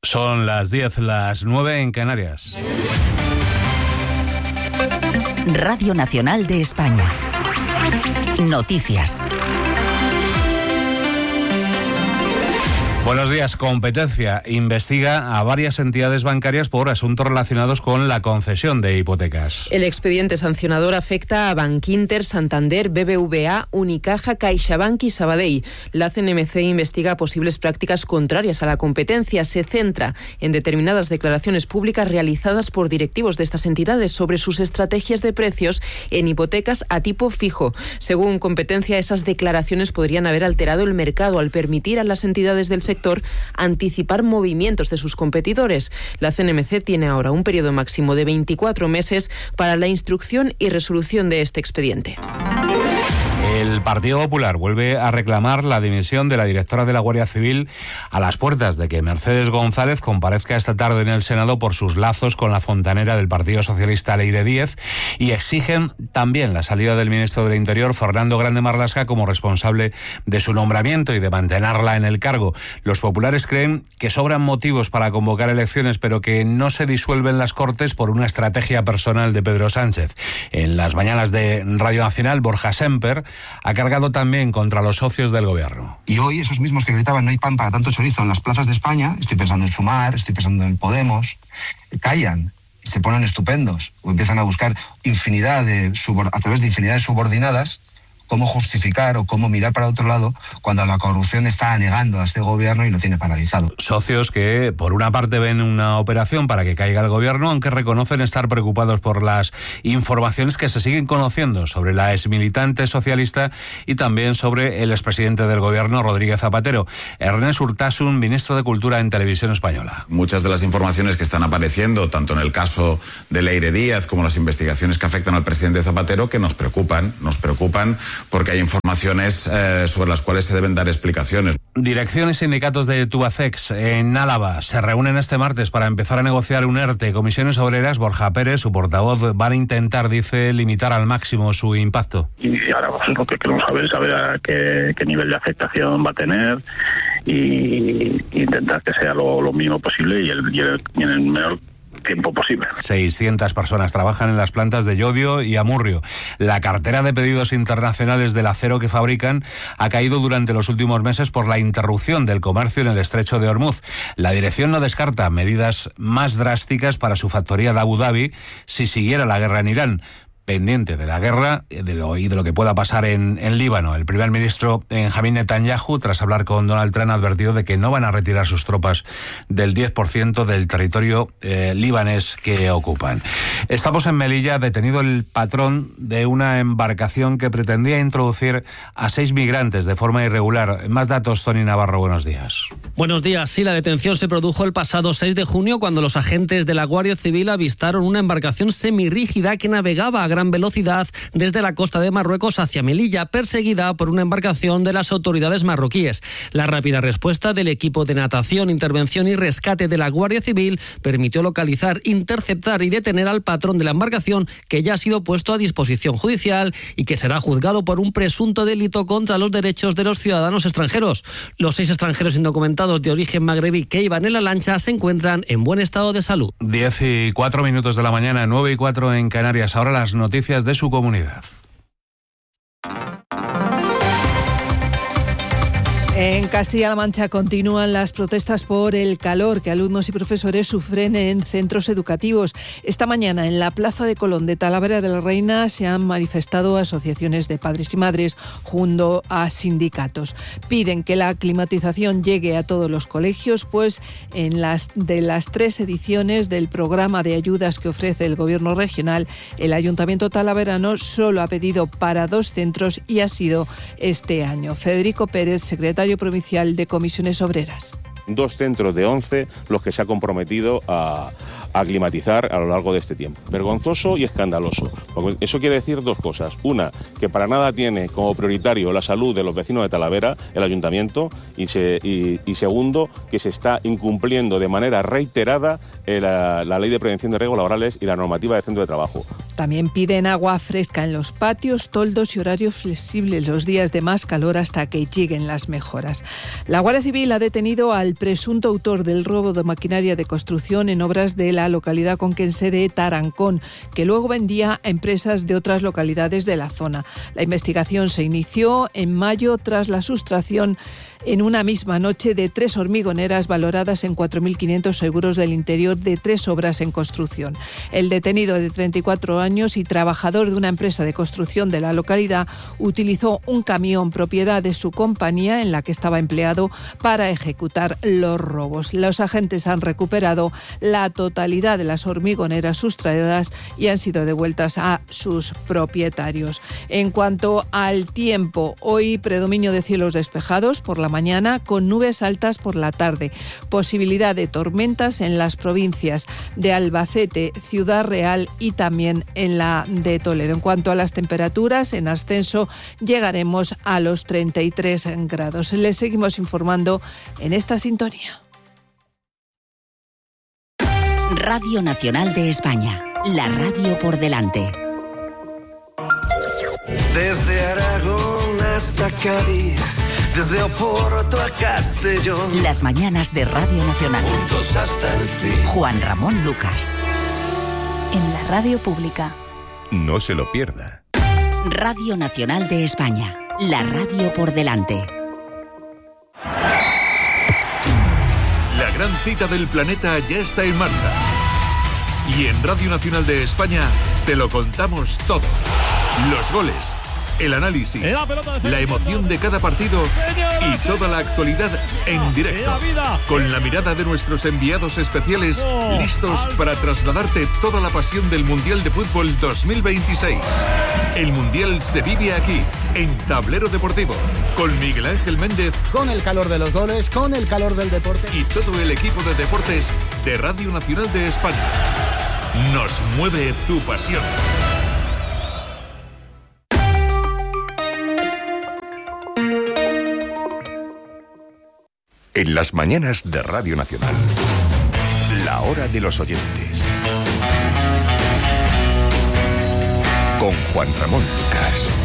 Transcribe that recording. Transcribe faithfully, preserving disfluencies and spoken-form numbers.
Son las diez, las nueve en Canarias. Radio Nacional de España. Noticias. Buenos días. Competencia investiga a varias entidades bancarias por asuntos relacionados con la concesión de hipotecas. El expediente sancionador afecta a Bankinter, Santander, B B V A, Unicaja, CaixaBank y Sabadell. La C N M C investiga posibles prácticas contrarias a la competencia. Se centra en determinadas declaraciones públicas realizadas por directivos de estas entidades sobre sus estrategias de precios en hipotecas a tipo fijo. Según Competencia, esas declaraciones podrían haber alterado el mercado al permitir a las entidades del sector anticipar movimientos de sus competidores. La C N M C tiene ahora un periodo máximo de veinticuatro meses para la instrucción y resolución de este expediente. El Partido Popular vuelve a reclamar la dimisión de la directora de la Guardia Civil a las puertas de que Mercedes González comparezca esta tarde en el Senado por sus lazos con la fontanera del Partido Socialista Leire Díez, y exigen también la salida del ministro del Interior, Fernando Grande Marlaska, como responsable de su nombramiento y de mantenerla en el cargo. Los populares creen que sobran motivos para convocar elecciones, pero que no se disuelven las Cortes por una estrategia personal de Pedro Sánchez. En las mañanas de Radio Nacional, Borja Semper ha cargado también contra los socios del gobierno. Y hoy esos mismos que gritaban no hay pan para tanto chorizo en las plazas de España, estoy pensando en Sumar, estoy pensando en Podemos, callan y se ponen estupendos o empiezan a buscar infinidad de a través de infinidad de subordinadas cómo justificar o cómo mirar para otro lado cuando la corrupción está anegando a este gobierno y lo tiene paralizado. Socios que, por una parte, ven una operación para que caiga el gobierno, aunque reconocen estar preocupados por las informaciones que se siguen conociendo sobre la exmilitante socialista y también sobre el expresidente del gobierno, Rodríguez Zapatero. Ernest Urtasun, ministro de Cultura en Televisión Española. Muchas de las informaciones que están apareciendo, tanto en el caso de Leire Díaz como las investigaciones que afectan al presidente Zapatero, que nos preocupan, nos preocupan porque hay informaciones eh, sobre las cuales se deben dar explicaciones. Dirección y sindicatos de Tubacex en Álava se reúnen este martes para empezar a negociar un ERTE. Comisiones Obreras, Borja Pérez, su portavoz, van a intentar, dice, limitar al máximo su impacto. Y ahora pues, lo que queremos saber es saber a qué, qué nivel de afectación va a tener y intentar que sea lo, lo mínimo posible y, el, y, el, y en el menor tiempo posible. seiscientas personas trabajan en las plantas de Llodio y Amurrio. La cartera de pedidos internacionales del acero que fabrican ha caído durante los últimos meses por la interrupción del comercio en el estrecho de Hormuz. La dirección no descarta medidas más drásticas para su factoría de Abu Dhabi si siguiera la guerra en Irán. Pendiente de la guerra de lo, y de lo que pueda pasar en, en Líbano. El primer ministro Benjamín Netanyahu, tras hablar con Donald Trump, ha advertido de que no van a retirar sus tropas del diez por ciento del territorio eh, libanés que ocupan. Estamos en Melilla, detenido el patrón de una embarcación que pretendía introducir a seis migrantes de forma irregular. Más datos, Tony Navarro, buenos días. Buenos días. Sí, la detención se produjo el pasado seis de junio cuando los agentes de la Guardia Civil avistaron una embarcación semirrígida que navegaba a gran velocidad desde la costa de Marruecos hacia Melilla, perseguida por una embarcación de las autoridades marroquíes. La rápida respuesta del equipo de natación, intervención y rescate de la Guardia Civil permitió localizar, interceptar y detener al patrón de la embarcación, que ya ha sido puesto a disposición judicial y que será juzgado por un presunto delito contra los derechos de los ciudadanos extranjeros. Los seis extranjeros indocumentados de origen magrebí que iban en la lancha se encuentran en buen estado de salud. Diez y cuatro minutos de la mañana, nueve y cuatro en Canarias. Ahora las noticias de su comunidad. En Castilla-La Mancha continúan las protestas por el calor que alumnos y profesores sufren en centros educativos. Esta mañana en la Plaza de Colón de Talavera de la Reina se han manifestado asociaciones de padres y madres junto a sindicatos. Piden que la climatización llegue a todos los colegios, pues en las de las tres ediciones del programa de ayudas que ofrece el Gobierno regional, el Ayuntamiento talaverano solo ha pedido para dos centros y ha sido este año. Federico Pérez, secretario provincial de Comisiones Obreras. Dos centros de once los que se ha comprometido a, aclimatizar a lo largo de este tiempo. Vergonzoso y escandaloso. Porque eso quiere decir dos cosas. Una, que para nada tiene como prioritario la salud de los vecinos de Talavera, el ayuntamiento, y, se, y, y segundo, que se está incumpliendo de manera reiterada eh, la, la ley de prevención de riesgos laborales y la normativa de centro de trabajo. También piden agua fresca en los patios, toldos y horarios flexibles los días de más calor hasta que lleguen las mejoras. La Guardia Civil ha detenido al presunto autor del robo de maquinaria de construcción en obras de la localidad conquense de Tarancón, que luego vendía a empresas de otras localidades de la zona. La investigación se inició en mayo tras la sustracción en una misma noche de tres hormigoneras valoradas en cuatro mil quinientos euros del interior de tres obras en construcción. El detenido de treinta y cuatro años y trabajador de una empresa de construcción de la localidad utilizó un camión propiedad de su compañía en la que estaba empleado para ejecutar los robos. Los agentes han recuperado la totalidad de las hormigoneras sustraídas y han sido devueltas a sus propietarios. En cuanto al tiempo, hoy predominio de cielos despejados por la mañana con nubes altas por la tarde. Posibilidad de tormentas en las provincias de Albacete, Ciudad Real y también en la de Toledo. En cuanto a las temperaturas, en ascenso llegaremos a los treinta y tres grados. Les seguimos informando en esta sintonía. Radio Nacional de España, la radio por delante. Desde Aragón hasta Cádiz, desde Oporto a Castellón. Las mañanas de Radio Nacional. Juntos hasta el fin. Juan Ramón Lucas. En la radio pública. No se lo pierda. Radio Nacional de España, la radio por delante. La gran cita del planeta ya está en marcha. Y en Radio Nacional de España te lo contamos todo. Los goles, el análisis, la emoción de cada partido y toda la actualidad en directo. Con la mirada de nuestros enviados especiales, listos para trasladarte toda la pasión del Mundial de Fútbol dos mil veintiséis. El Mundial se vive aquí, en Tablero Deportivo, con Miguel Ángel Méndez. Con el calor de los goles, con el calor del deporte. Y todo el equipo de deportes de Radio Nacional de España. Nos mueve tu pasión. En las mañanas de Radio Nacional, la hora de los oyentes. Con Juan Ramón Lucas.